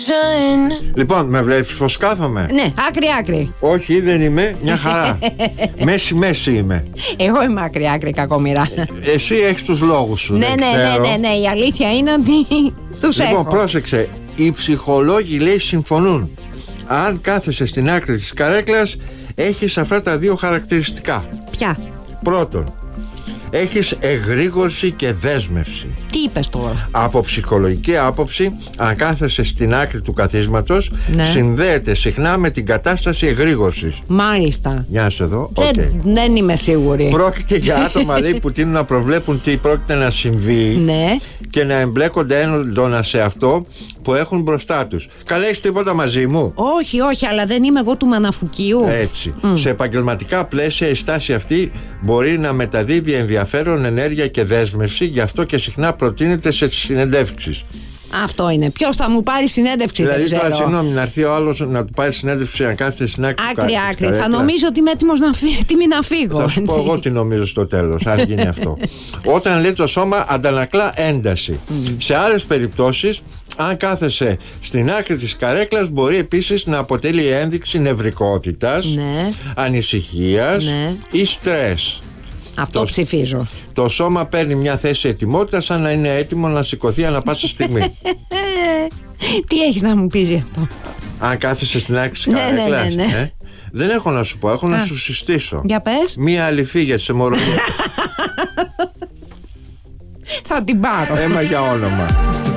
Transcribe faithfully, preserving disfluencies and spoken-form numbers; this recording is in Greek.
Λοιπόν, με βλέπεις πως κάθομαι? Ναι, άκρη-άκρη. Όχι, δεν είμαι, μια χαρά. Μέση-μέση είμαι. Εγώ είμαι άκρη-άκρη, κακομοίρα. Εσύ έχεις τους λόγους σου. Ναι, δεν ναι, ξέρω. ναι, ναι, ναι, η αλήθεια είναι ότι τους Λοιπόν, έχω. πρόσεξε. Οι ψυχολόγοι, λέει, συμφωνούν. Αν κάθεσαι στην άκρη της καρέκλας, έχεις αυτά τα δύο χαρακτηριστικά. Ποια? Πρώτον, έχεις εγρήγορση και δέσμευση. Τι είπες τώρα? Από ψυχολογική άποψη, αν κάθεσαι στην άκρη του καθίσματος, Ναι. συνδέεται συχνά με την κατάσταση εγρήγορσης. Μάλιστα. Για να σε δω. Δεν, Okay. δεν είμαι σίγουρη. Πρόκειται για άτομα, λέει, που τείνουν να προβλέπουν τι πρόκειται να συμβεί Ναι. και να εμπλέκονται έντονα σε αυτό που έχουν μπροστά τους. Καλά, έχεις τίποτα μαζί μου? Όχι, όχι, αλλά δεν είμαι εγώ του Μαναφουκίου. Έτσι. Mm. Σε επαγγελματικά πλαίσια η στάση αυτή μπορεί να μεταδίδει ενδιαφέρον, ενέργεια και δέσμευση, γι' αυτό και συχνά προτείνεται σε συνεντεύξεις. Αυτό είναι. Ποιος θα μου πάρει συνέντευξη, Δηλαδή, δεν τώρα, ξέρω. συγγνώμη, να έρθει ο άλλος να του πάρει συνέντευξη, να κάθεται στην άκρη. Άκρη, άκρη. Θα νομίζω ότι είμαι έτοιμος να, φύ... έτοιμη να φύγω. Θα σου πω έτσι. εγώ τι νομίζω στο τέλος, αν γίνει αυτό. Όταν, λέει, το σώμα αντανακλά ένταση. Mm. Σε άλλες περιπτώσεις, αν κάθεσαι στην άκρη της καρέκλας, μπορεί επίσης να αποτελεί ένδειξη νευρικότητας, Ναι. ανησυχίας, Ναι. ή στρες. Αυτό Το- ψηφίζω. Το σώμα παίρνει μια θέση ετοιμότητας, σαν να είναι έτοιμο να σηκωθεί ανά πάσα στιγμή. Τι έχεις να μου πεις γι' αυτό? Αν κάθεσαι στην άκρη της Ναι, ναι, ναι, καρέκλας, ναι. ε, δεν έχω να σου πω, έχω να σου συστήσω. Για πες. Μία αληφή για τις αιμορροίδες. Θα την πάρω. Έμα για όνομα.